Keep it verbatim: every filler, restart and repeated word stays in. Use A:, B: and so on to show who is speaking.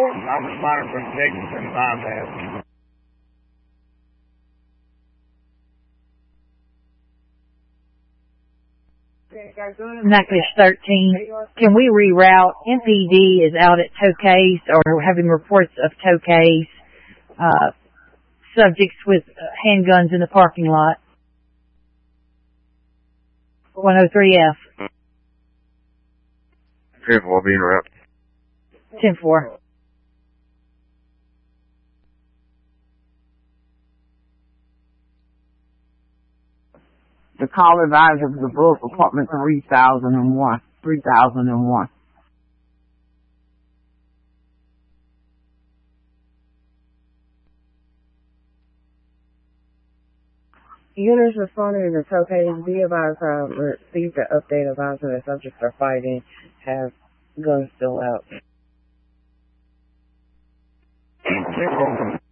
A: I'm monitoring Texas and bypass.
B: Natchitoches thirteen, can we reroute? M P D is out at Tokay's, or having reports of Tokay's, uh, subjects with handguns in the parking lot. one oh three F.
C: ten four being wrapped.
B: ten four.
D: The call advisor for the Bulls Department three thousand one. three thousand one.
E: Units responding to Tokay's, be advised, uh, received an update advising that subjects are fighting, have guns still out.